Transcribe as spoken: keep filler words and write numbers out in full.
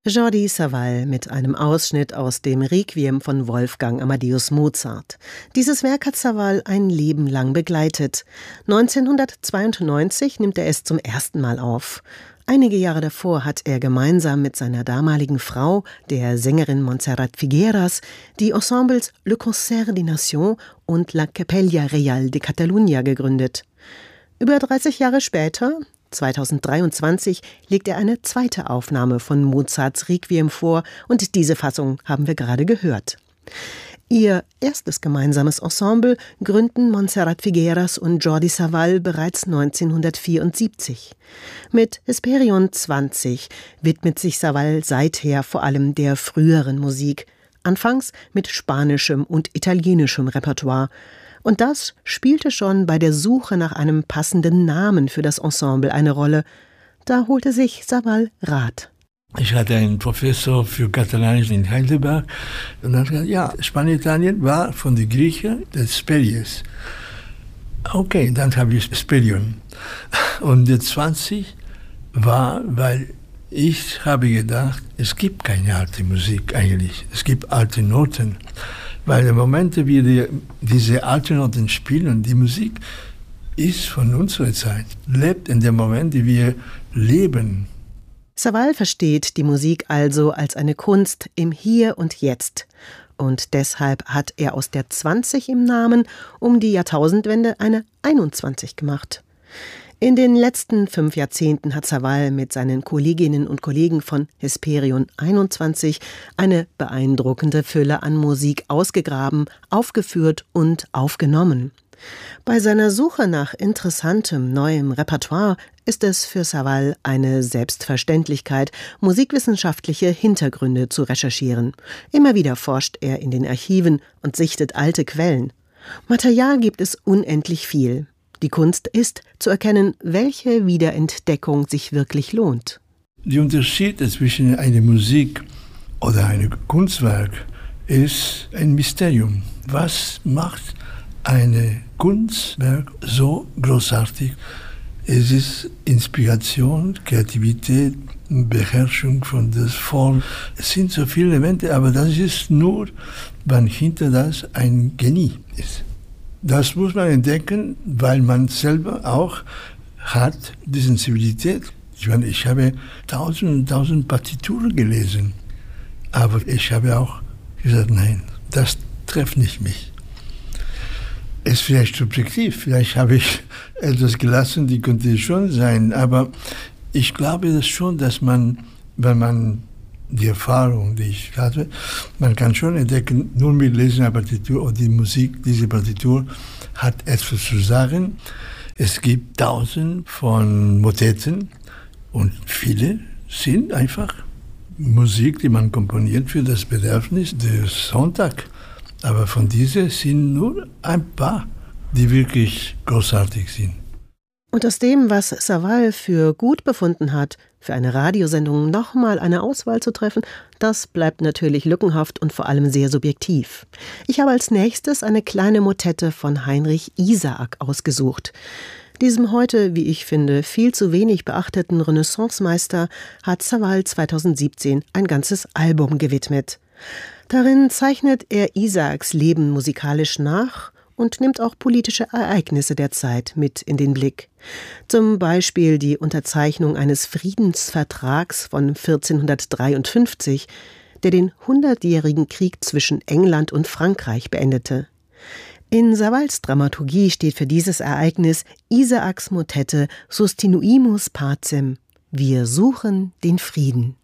Jordi Savall mit einem Ausschnitt aus dem Requiem von Wolfgang Amadeus Mozart. Dieses Werk hat Savall ein Leben lang begleitet. neunzehnhundertzweiundneunzig nimmt er es zum ersten Mal auf. Einige Jahre davor hat er gemeinsam mit seiner damaligen Frau, der Sängerin Montserrat Figueras, die Ensembles Le Concert des Nations und La Capella Real de Catalunya gegründet. Über dreißig Jahre später, zweitausenddreiundzwanzig, legt er eine zweite Aufnahme von Mozarts Requiem vor und diese Fassung haben wir gerade gehört. Ihr erstes gemeinsames Ensemble gründen Montserrat Figueras und Jordi Savall bereits neunzehnhundertvierundsiebzig. Mit Hesperion zwanzig widmet sich Savall seither vor allem der früheren Musik, anfangs mit spanischem und italienischem Repertoire. Und das spielte schon bei der Suche nach einem passenden Namen für das Ensemble eine Rolle. Da holte sich Savall Rat. Ich hatte einen Professor für Katalanisch in Heidelberg und dann gesagt, ja, Spanien war von den Griechen des Spelius. Okay, dann habe ich Spelion. Und der zwanzig war, weil ich habe gedacht, es gibt keine alte Musik eigentlich, es gibt alte Noten. Weil im Moment, wie wir diese alten Noten spielen, die Musik ist von unserer Zeit, lebt in dem Moment, wie wir leben. Savall versteht die Musik also als eine Kunst im Hier und Jetzt. Und deshalb hat er aus der zwanzig im Namen um die Jahrtausendwende eine einundzwanzig gemacht. In den letzten fünf Jahrzehnten hat Savall mit seinen Kolleginnen und Kollegen von Hesperion einundzwanzig eine beeindruckende Fülle an Musik ausgegraben, aufgeführt und aufgenommen. Bei seiner Suche nach interessantem neuem Repertoire ist es für Savall eine Selbstverständlichkeit, musikwissenschaftliche Hintergründe zu recherchieren. Immer wieder forscht er in den Archiven und sichtet alte Quellen. Material gibt es unendlich viel. Die Kunst ist, zu erkennen, welche Wiederentdeckung sich wirklich lohnt. Der Unterschied zwischen einer Musik oder einem Kunstwerk ist ein Mysterium. Was macht ein Kunstwerk so großartig? Es ist Inspiration, Kreativität, Beherrschung von der Form. Es sind so viele Elemente, aber das ist nur, wenn hinter das ein Genie ist. Das muss man entdecken, weil man selber auch hat die Sensibilität. Ich meine, ich habe tausend und tausend Partituren gelesen, aber ich habe auch gesagt, nein, das trifft nicht mich. Es ist vielleicht subjektiv, vielleicht habe ich etwas gelassen, die könnte schon sein, aber ich glaube das schon, dass man, wenn man die Erfahrung, die ich hatte, man kann schon entdecken, nur mit Lesen einer Partitur oder die Musik, diese Partitur hat etwas zu sagen. Es gibt tausend von Motetten und viele sind einfach Musik, die man komponiert für das Bedürfnis des Sonntags. Aber von diesen sind nur ein paar, die wirklich großartig sind. Und aus dem, was Savall für gut befunden hat, für eine Radiosendung nochmal eine Auswahl zu treffen, das bleibt natürlich lückenhaft und vor allem sehr subjektiv. Ich habe als nächstes eine kleine Motette von Heinrich Isaak ausgesucht. Diesem heute, wie ich finde, viel zu wenig beachteten Renaissancemeister hat Savall zweitausendsiebzehn ein ganzes Album gewidmet. Darin zeichnet er Isaaks Leben musikalisch nach und nimmt auch politische Ereignisse der Zeit mit in den Blick. Zum Beispiel die Unterzeichnung eines Friedensvertrags von vierzehnhundertdreiundfünfzig, der den hundertjährigen Krieg zwischen England und Frankreich beendete. In Savalls Dramaturgie steht für dieses Ereignis Isaaks Motette Sustinuimus Pacem, wir suchen den Frieden.